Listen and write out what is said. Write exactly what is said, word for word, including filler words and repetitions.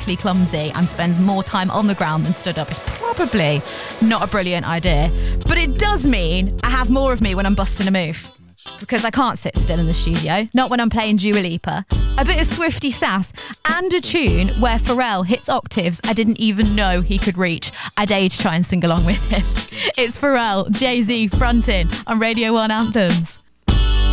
notoriously clumsy and spends more time on the ground than stood up is probably not a brilliant idea. But it does mean I have more of me when I'm busting a move. Because I can't sit still in the studio, not when I'm playing Dua Lipa. A bit of Swiftie sass and a tune where Pharrell hits octaves I didn't even know he could reach. I dare you to try and sing along with him. It's Pharrell, Jay-Z fronting on Radio one Anthems.